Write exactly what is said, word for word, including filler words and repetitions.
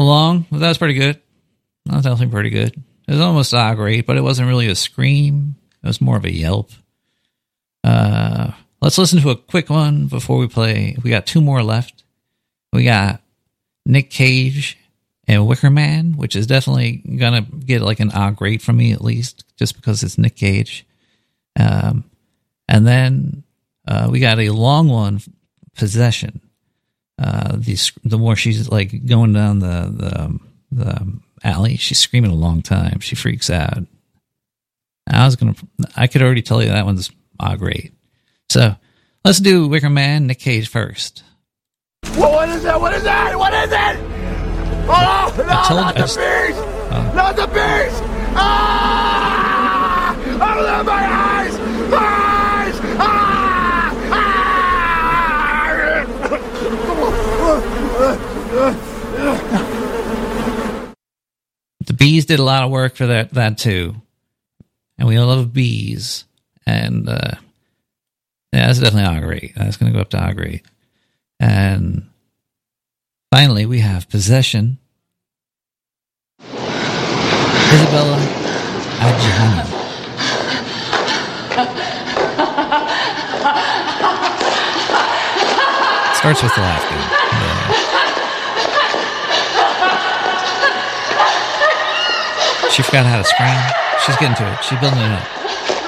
long. Well, that was pretty good. That was definitely pretty good. It was almost ah great, but it wasn't really a scream. It was more of a yelp. Uh, let's listen to a quick one before we play. We got two more left. We got Nick Cage and Wicker Man, which is definitely gonna get like an ah great from me at least, just because it's Nick Cage. Um, and then uh, we got a long one, Possession. Uh, the the more she's like going down the the the alley, she's screaming a long time. She freaks out. I was gonna, I could already tell you that one's ah great. So let's do Wicker Man, Nick Cage first. Well, what is that? What is that? What is it? Oh no! I told not you, the beast! Uh, not the beast! Ah! Open my eyes! Eyes! Ah! The bees did a lot of work for that that too, and we love bees. And uh, yeah, that's definitely ah great. That's going to go up to ah great. And finally, we have Possession. Isabella Adjani. Starts with the laughter. Yeah. She forgot how to scream. She's getting to it. She's building it up.